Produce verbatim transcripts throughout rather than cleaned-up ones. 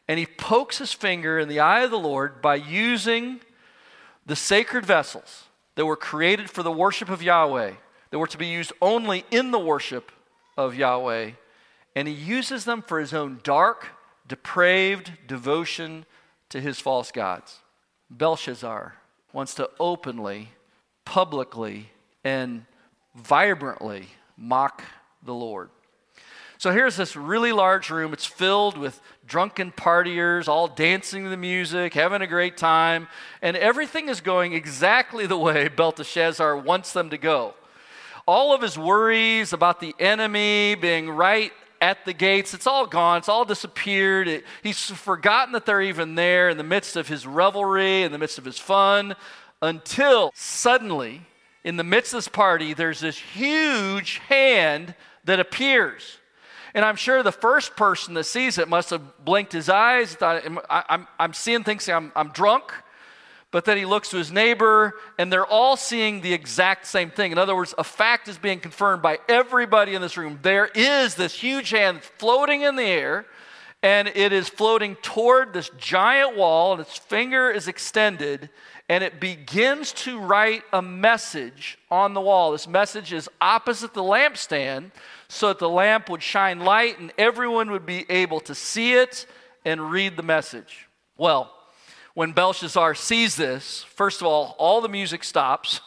And he pokes his finger in the eye of the Lord by using the sacred vessels that were created for the worship of Yahweh, that were to be used only in the worship of Yahweh. And he uses them for his own dark, depraved devotion to his false gods. Belshazzar wants to openly, publicly, and vibrantly mock the Lord. So here's this really large room. It's filled with drunken partiers, all dancing to the music, having a great time, and everything is going exactly the way Belteshazzar wants them to go. All of his worries about the enemy being right at the gates, it's all gone. It's all disappeared. It, he's forgotten that they're even there in the midst of his revelry, in the midst of his fun, until suddenly, in the midst of this party, there's this huge hand that appears. And I'm sure the first person that sees it must have blinked his eyes, thought, I, I'm, I'm seeing things, I'm, I'm drunk. But then he looks to his neighbor, and they're all seeing the exact same thing. In other words, a fact is being confirmed by everybody in this room. There is this huge hand floating in the air, and it is floating toward this giant wall, and its finger is extended, and it begins to write a message on the wall. This message is opposite the lampstand, so that the lamp would shine light, and everyone would be able to see it and read the message. Well, when Belshazzar sees this, first of all, all the music stops,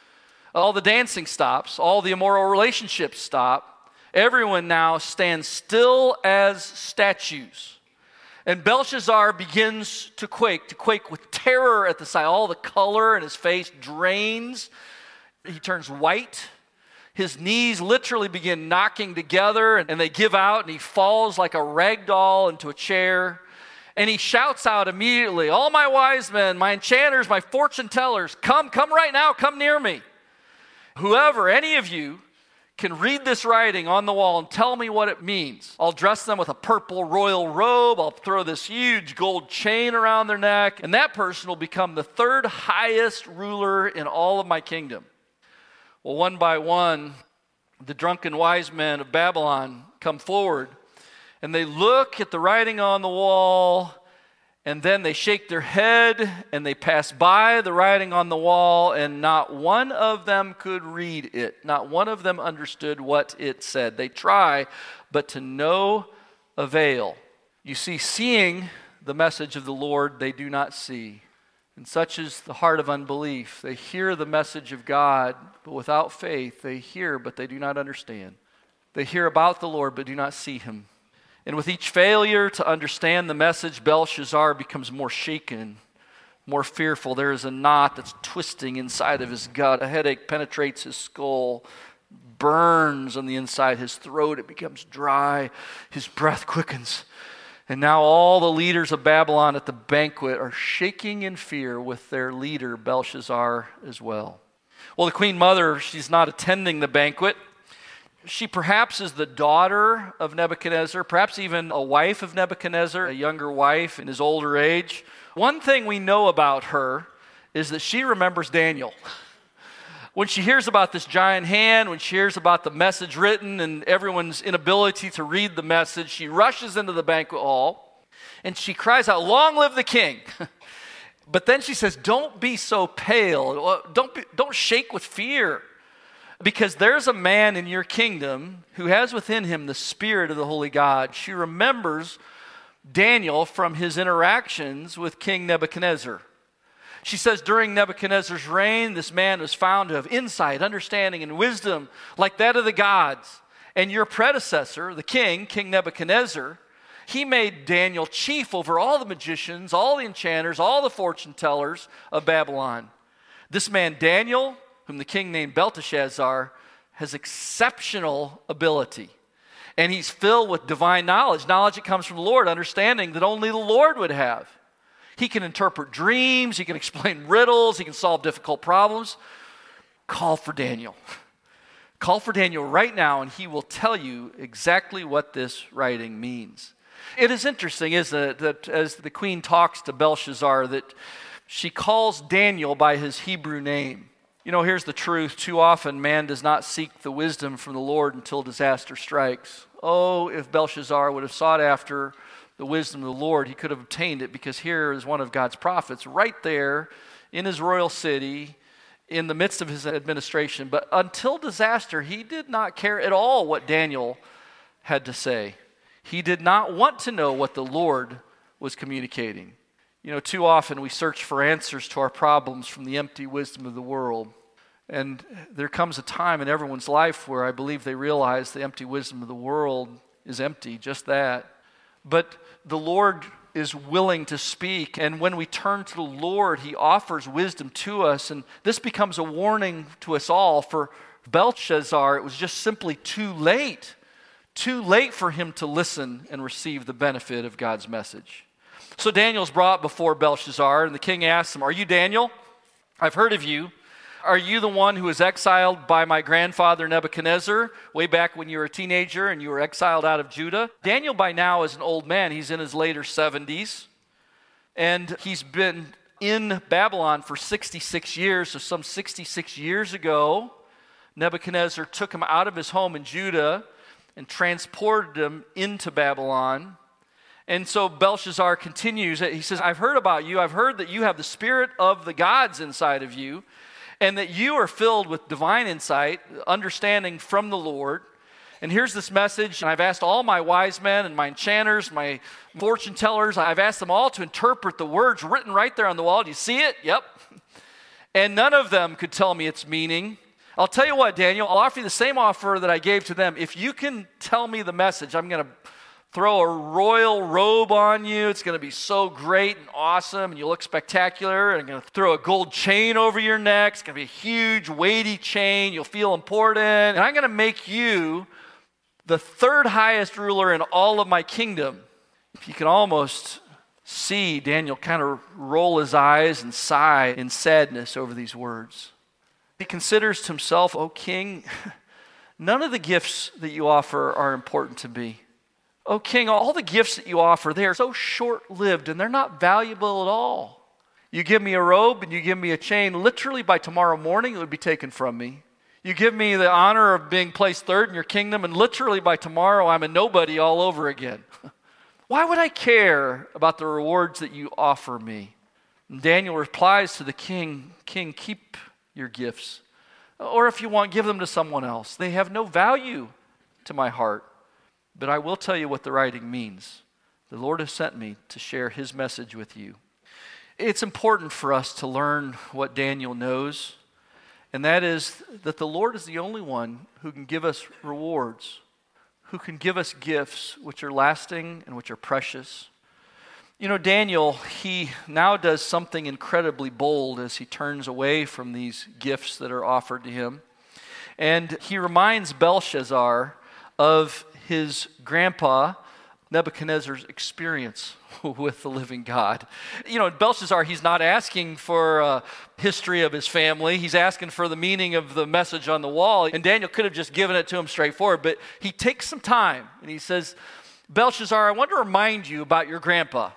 all the dancing stops, all the immoral relationships stop. Everyone now stands still as statues. And Belshazzar begins to quake, to quake with terror at the sight. All the color in his face drains. He turns white. His knees literally begin knocking together, and they give out, and he falls like a rag doll into a chair. And he shouts out immediately, all my wise men, my enchanters, my fortune tellers, come, come right now, come near me. Whoever, any of you, can read this writing on the wall and tell me what it means. I'll dress them with a purple royal robe. I'll throw this huge gold chain around their neck. And that person will become the third highest ruler in all of my kingdom. Well, one by one, the drunken wise men of Babylon come forward. And they look at the writing on the wall, and then they shake their head, and they pass by the writing on the wall, and not one of them could read it. Not one of them understood what it said. They try, but to no avail. You see, seeing the message of the Lord, they do not see. And such is the heart of unbelief. They hear the message of God, but without faith, they hear, but they do not understand. They hear about the Lord, but do not see him. And with each failure to understand the message, Belshazzar becomes more shaken, more fearful. There is a knot that's twisting inside of his gut. A headache penetrates his skull, burns on the inside his throat. It becomes dry. His breath quickens. And now all the leaders of Babylon at the banquet are shaking in fear with their leader, Belshazzar, as well. Well, the queen mother, she's not attending the banquet. She perhaps is the daughter of Nebuchadnezzar, perhaps even a wife of Nebuchadnezzar, a younger wife in his older age. One thing we know about her is that she remembers Daniel. When she hears about this giant hand, when she hears about the message written and everyone's inability to read the message, she rushes into the banquet hall and she cries out, "Long live the king!" But then she says, "Don't be so pale. Don't be, don't shake with fear. Because there's a man in your kingdom who has within him the spirit of the holy God." She remembers Daniel from his interactions with King Nebuchadnezzar. She says, during Nebuchadnezzar's reign, this man was found to have insight, understanding, and wisdom like that of the gods. And your predecessor, the king, King Nebuchadnezzar, he made Daniel chief over all the magicians, all the enchanters, all the fortune tellers of Babylon. This man, Daniel, whom the king named Belteshazzar, has exceptional ability. And he's filled with divine knowledge, knowledge that comes from the Lord, understanding that only the Lord would have. He can interpret dreams, he can explain riddles, he can solve difficult problems. Call for Daniel. Call for Daniel right now, and he will tell you exactly what this writing means. It is interesting, isn't it, that as the queen talks to Belshazzar, that she calls Daniel by his Hebrew name. You know, here's the truth. Too often, man does not seek the wisdom from the Lord until disaster strikes. Oh, if Belshazzar would have sought after the wisdom of the Lord, he could have obtained it, because here is one of God's prophets right there in his royal city in the midst of his administration. But until disaster, he did not care at all what Daniel had to say. He did not want to know what the Lord was communicating. You know, too often we search for answers to our problems from the empty wisdom of the world. And there comes a time in everyone's life where I believe they realize the empty wisdom of the world is empty, just that. But the Lord is willing to speak, and when we turn to the Lord, he offers wisdom to us, and this becomes a warning to us all. For Belshazzar, it was just simply too late, too late for him to listen and receive the benefit of God's message. So Daniel's brought before Belshazzar, and the king asks him, "Are you Daniel? I've heard of you. Are you the one who was exiled by my grandfather Nebuchadnezzar way back when you were a teenager and you were exiled out of Judah?" Daniel by now is an old man. He's in his later seventies. And he's been in Babylon for sixty-six years. So some sixty-six years ago, Nebuchadnezzar took him out of his home in Judah and transported him into Babylon. And so Belshazzar continues. He says, "I've heard about you. I've heard that you have the spirit of the gods inside of you, and that you are filled with divine insight, understanding from the Lord. And here's this message, and I've asked all my wise men and my enchanters, my fortune tellers, I've asked them all to interpret the words written right there on the wall. Do you see it? Yep. And none of them could tell me its meaning. I'll tell you what, Daniel, I'll offer you the same offer that I gave to them. If you can tell me the message, I'm going to throw a royal robe on you. It's going to be so great and awesome, and you look spectacular. And I'm going to throw a gold chain over your neck. It's going to be a huge, weighty chain. You'll feel important. And I'm going to make you the third highest ruler in all of my kingdom." You can almost see Daniel kind of roll his eyes and sigh in sadness over these words. He considers to himself, "O king, none of the gifts that you offer are important to me. Oh, king, all the gifts that you offer, they are so short-lived and they're not valuable at all. You give me a robe and you give me a chain, literally by tomorrow morning it would be taken from me. You give me the honor of being placed third in your kingdom, and literally by tomorrow I'm a nobody all over again. Why would I care about the rewards that you offer me?" And Daniel replies to the king, "King, keep your gifts. Or if you want, give them to someone else. They have no value to my heart. But I will tell you what the writing means. The Lord has sent me to share his message with you." It's important for us to learn what Daniel knows, and that is that the Lord is the only one who can give us rewards, who can give us gifts which are lasting and which are precious. You know, Daniel, he now does something incredibly bold as he turns away from these gifts that are offered to him. And he reminds Belshazzar of his grandpa Nebuchadnezzar's experience with the living God. You know, Belshazzar, he's not asking for a history of his family. He's asking for the meaning of the message on the wall. And Daniel could have just given it to him straightforward, but he takes some time and he says, "Belshazzar, I want to remind you about your grandpa.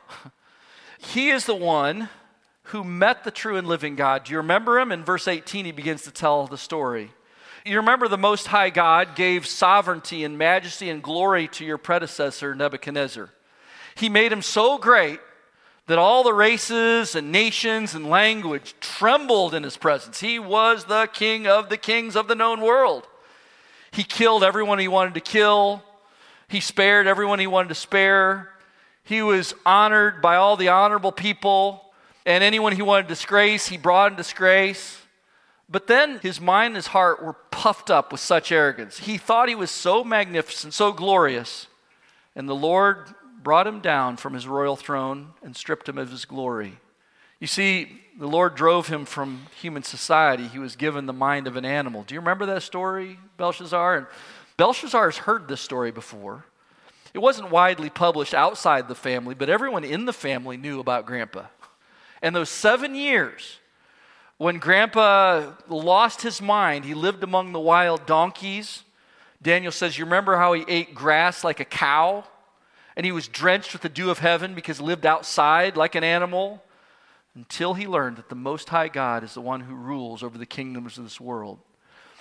He is the one who met the true and living God." Do you remember him? In verse eighteen, he begins to tell the story. You remember the Most High God gave sovereignty and majesty and glory to your predecessor, Nebuchadnezzar. He made him so great that all the races and nations and language trembled in his presence. He was the king of the kings of the known world. He killed everyone he wanted to kill. He spared everyone he wanted to spare. He was honored by all the honorable people, and anyone he wanted to disgrace, he brought in disgrace. But then his mind and his heart were puffed up with such arrogance. He thought he was so magnificent, so glorious. And the Lord brought him down from his royal throne and stripped him of his glory. You see, the Lord drove him from human society. He was given the mind of an animal. Do you remember that story, Belshazzar? And Belshazzar has heard this story before. It wasn't widely published outside the family, but everyone in the family knew about Grandpa. And those seven years, when Grandpa lost his mind, he lived among the wild donkeys. Daniel says, you remember how he ate grass like a cow? And he was drenched with the dew of heaven because he lived outside like an animal, until he learned that the Most High God is the one who rules over the kingdoms of this world.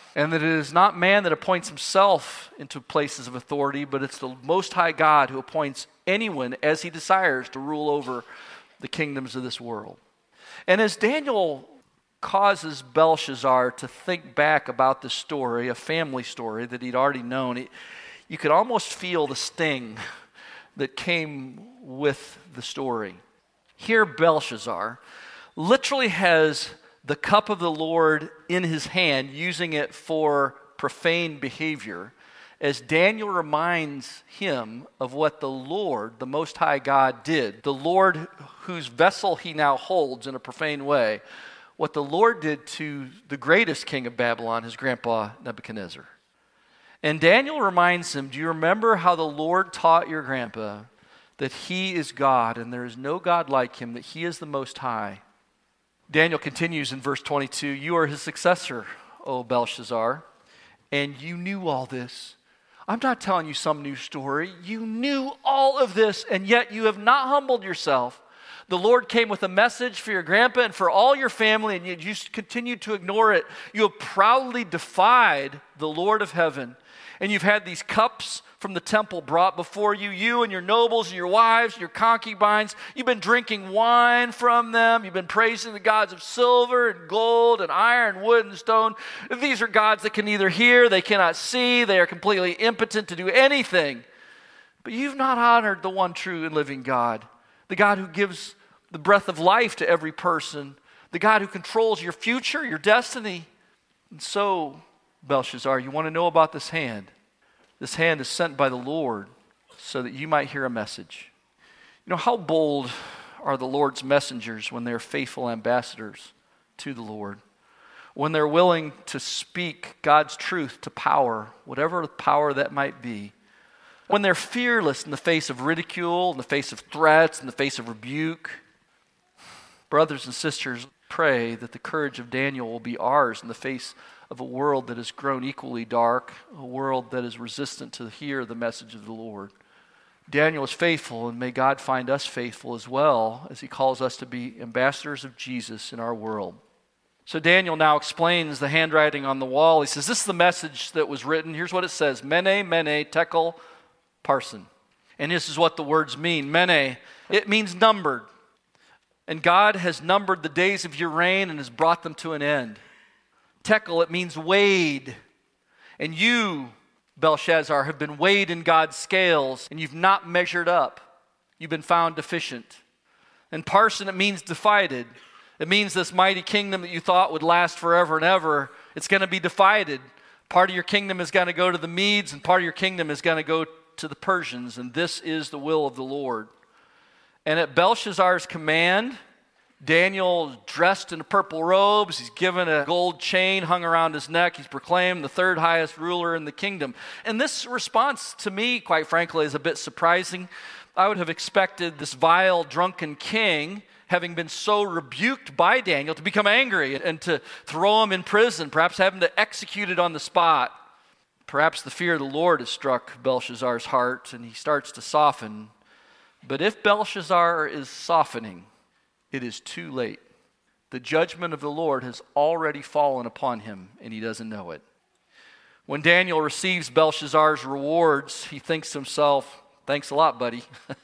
and that it is not man that appoints himself into places of authority, but it's the Most High God who appoints anyone as he desires to rule over the kingdoms of this world. And as Daniel causes Belshazzar to think back about the story, a family story that he'd already known, it, you could almost feel the sting that came with the story. Here Belshazzar literally has the cup of the Lord in his hand, using it for profane behavior, as Daniel reminds him of what the Lord, the Most High God, did. The Lord whose vessel he now holds in a profane way, what the Lord did to the greatest king of Babylon, his grandpa Nebuchadnezzar. And Daniel reminds him, do you remember how the Lord taught your grandpa that he is God and there is no God like him, that he is the Most High? Daniel continues in verse twenty-two, you are his successor, O Belshazzar, and you knew all this. I'm not telling you some new story. You knew all of this, and yet you have not humbled yourself. The Lord came with a message for your grandpa and for all your family, and yet you continued to ignore it. You have proudly defied the Lord of heaven, and you've had these cups from the temple brought before you, you and your nobles and your wives and your concubines. You've been drinking wine from them. You've been praising the gods of silver and gold and iron, wood and stone. These are gods that can neither hear, they cannot see, they are completely impotent to do anything. But you've not honored the one true and living God, the God who gives the breath of life to every person, the God who controls your future, your destiny. And so, Belshazzar, you want to know about this hand? This hand is sent by the Lord so that you might hear a message. You know, how bold are the Lord's messengers when they're faithful ambassadors to the Lord? When they're willing to speak God's truth to power, whatever power that might be. When they're fearless in the face of ridicule, in the face of threats, in the face of rebuke. Brothers and sisters, pray that the courage of Daniel will be ours in the face of a world that has grown equally dark, a world that is resistant to hear the message of the Lord. Daniel is faithful, and may God find us faithful as well as he calls us to be ambassadors of Jesus in our world. So Daniel now explains the handwriting on the wall. He says, this is the message that was written. Here's what it says, Mene, Mene, Tekel, Parsin. And this is what the words mean. Mene, it means numbered. And God has numbered the days of your reign and has brought them to an end. Tekel, it means weighed. And you, Belshazzar, have been weighed in God's scales, and you've not measured up. You've been found deficient. And Parsin, it means divided. It means this mighty kingdom that you thought would last forever and ever, it's going to be divided. Part of your kingdom is going to go to the Medes, and part of your kingdom is going to go to the Persians, and this is the will of the Lord. And at Belshazzar's command, Daniel, dressed in purple robes, he's given a gold chain hung around his neck. He's proclaimed the third highest ruler in the kingdom. And this response to me, quite frankly, is a bit surprising. I would have expected this vile, drunken king, having been so rebuked by Daniel, to become angry and to throw him in prison, perhaps have him to execute it on the spot. Perhaps the fear of the Lord has struck Belshazzar's heart and he starts to soften. But if Belshazzar is softening, it is too late. The judgment of the Lord has already fallen upon him, and he doesn't know it. When Daniel receives Belshazzar's rewards, he thinks to himself, thanks a lot, buddy,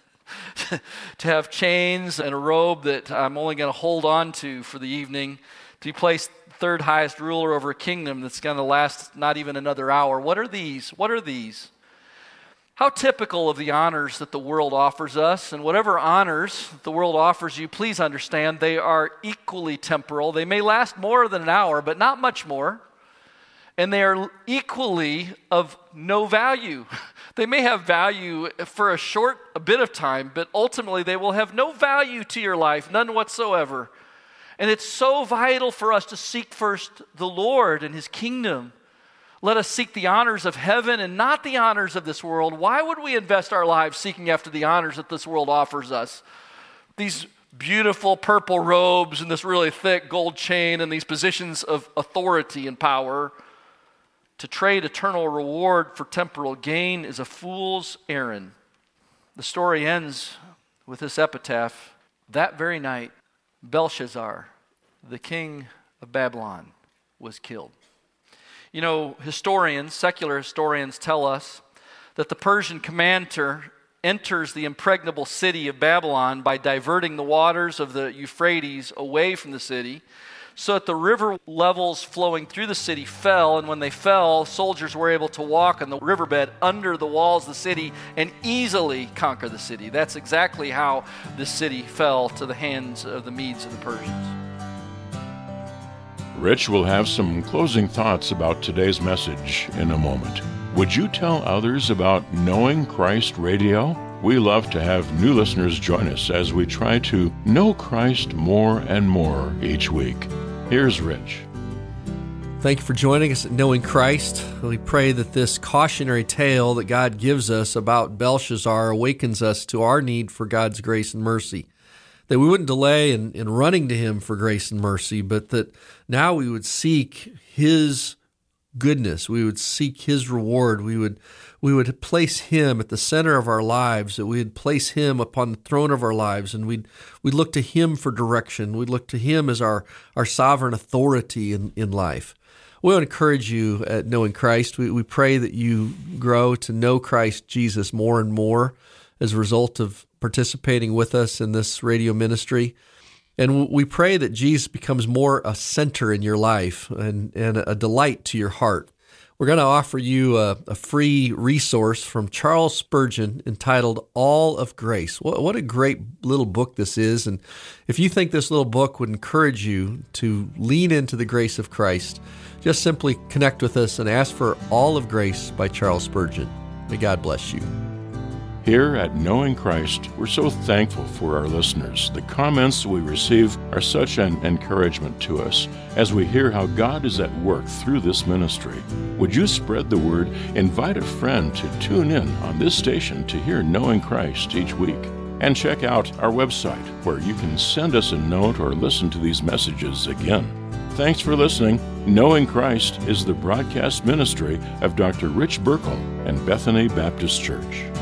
to have chains and a robe that I'm only going to hold on to for the evening, to be placed third highest ruler over a kingdom that's going to last not even another hour. What are these? What are these? How typical of the honors that the world offers us, and whatever honors the world offers you, please understand they are equally temporal. They may last more than an hour, but not much more. And they are equally of no value. They may have value for a short a bit of time, but ultimately they will have no value to your life, none whatsoever. And it's so vital for us to seek first the Lord and his kingdom. Let us seek the honors of heaven and not the honors of this world. Why would we invest our lives seeking after the honors that this world offers us? These beautiful purple robes and this really thick gold chain and these positions of authority and power. To trade eternal reward for temporal gain is a fool's errand. The story ends with this epitaph. That very night, Belshazzar, the king of Babylon, was killed. You know, historians, secular historians tell us that the Persian commander enters the impregnable city of Babylon by diverting the waters of the Euphrates away from the city, so that the river levels flowing through the city fell, and when they fell, soldiers were able to walk on the riverbed under the walls of the city and easily conquer the city. That's exactly how the city fell to the hands of the Medes and the Persians. Rich will have some closing thoughts about today's message in a moment. Would you tell others about Knowing Christ Radio? We love to have new listeners join us as we try to know Christ more and more each week. Here's Rich. Thank you for joining us at Knowing Christ. We pray that this cautionary tale that God gives us about Belshazzar awakens us to our need for God's grace and mercy. That we wouldn't delay in, in running to Him for grace and mercy, but that now we would seek His goodness. We would seek His reward. We would we would place Him at the center of our lives, that we would place Him upon the throne of our lives, and we'd, we'd look to Him for direction. We'd look to Him as our, our sovereign authority in, in life. We want to encourage you at Knowing Christ. We, we pray that you grow to know Christ Jesus more and more as a result of participating with us in this radio ministry. And we pray that Jesus becomes more a center in your life and, and a delight to your heart. We're going to offer you a, a free resource from Charles Spurgeon entitled All of Grace. What, what a great little book this is. And if you think this little book would encourage you to lean into the grace of Christ, just simply connect with us and ask for All of Grace by Charles Spurgeon. May God bless you. Here at Knowing Christ, we're so thankful for our listeners. The comments we receive are such an encouragement to us as we hear how God is at work through this ministry. Would you spread the word? Invite a friend to tune in on this station to hear Knowing Christ each week. And check out our website where you can send us a note or listen to these messages again. Thanks for listening. Knowing Christ is the broadcast ministry of Doctor Rich Burkle and Bethany Baptist Church.